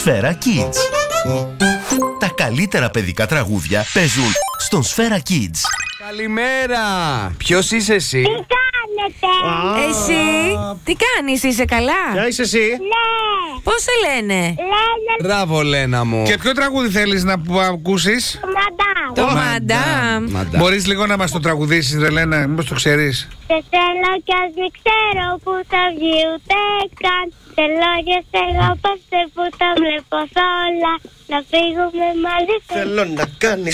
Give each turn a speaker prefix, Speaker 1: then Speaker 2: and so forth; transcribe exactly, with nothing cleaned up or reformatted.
Speaker 1: Σφαίρα Kids. Τα καλύτερα παιδικά τραγούδια παίζουν στον Σφαίρα Kids.
Speaker 2: Καλημέρα! Ποιος είσαι εσύ?
Speaker 3: Τι κάνετε?
Speaker 4: Εσύ, τι κάνεις, είσαι καλά?
Speaker 5: Ποια είσαι εσύ?
Speaker 3: Ναι.
Speaker 4: Πώς σε λένε?
Speaker 3: Λένε
Speaker 2: Μπράβο, Λένα μου.
Speaker 5: Και ποιο τραγούδι θέλεις να που- ακούσεις?
Speaker 3: μαντάμ.
Speaker 4: Το
Speaker 2: Μαντάμ,
Speaker 4: Μαντάμ.
Speaker 2: Μαντάμ.
Speaker 5: Μπορείς λίγο να μας το τραγουδήσεις, ρε Λένα, μήπως το ξέρεις?
Speaker 3: Σε θέλω κι ας μην ξέρω που θα βγει ούτε καν. Θέλω και σε αγαπάστε που τα βλέπω σ' όλα. Να φύγουμε μαζί.
Speaker 6: Θέλω να κάνεις